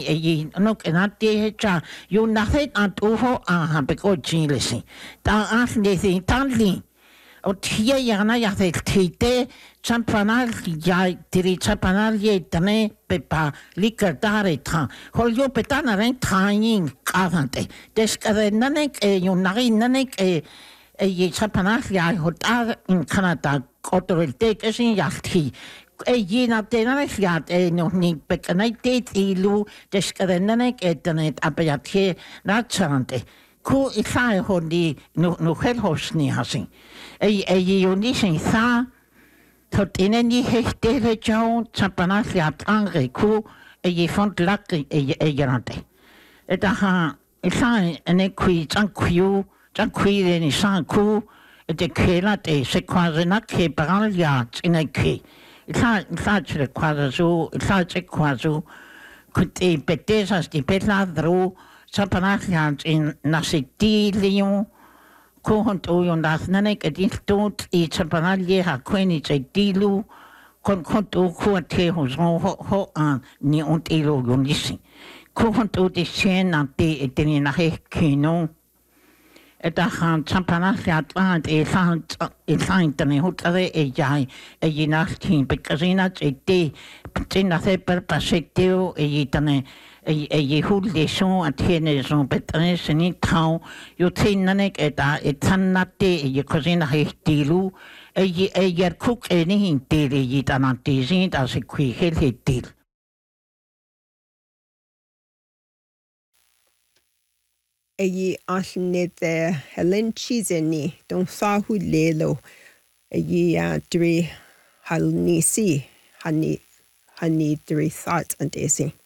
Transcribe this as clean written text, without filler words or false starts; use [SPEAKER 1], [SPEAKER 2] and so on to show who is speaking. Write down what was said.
[SPEAKER 1] nok enate cha you nothing at uho beko chilesi ta asli tanli o tia yana ya te champanal ya diri champanal ye tane pepa likardare ta hol yo petana ren taing kavante descadenanek you nanek ye champanal ya hotar in Canada kotorelte kesin yachti Gina Denariat no ni bekanite ilu descadenanek etanet abayate nachante Ku isai hondi no helhosni hasing. Unisin sa tot ineni hechtere jau champanasiat angre ku font laki gerante. Eta ha isai ene kui janqui ni san ku de kela de sequazena ke paralia ineke. Isa chile quazu, isa quazu kutte petesas di petladru Champanasians in Nasiti Lyon, Kohont Oyondas Nanek, a distot, each Champanalia, a quenich a dilu, Conconto, Coate, who's ho and Niont Elo Yonisi. Kohont de Shen and de Deninahe Kino. At the hand, Champanasia plant a signed and a hotare a jai, a yinastin, because in a day, Patina per Passetio, a yitane. A hul de son at Hennes Petrens and in town, you say nanek at a tanate, a cousin dilu, a year cook anything daily yet an antizint as a quick healthy deal.
[SPEAKER 2] A ye ashnid the Helen Chiseni, don't saw who lelo, a ye dre halnisi, honey, 3 thoughts and daisy.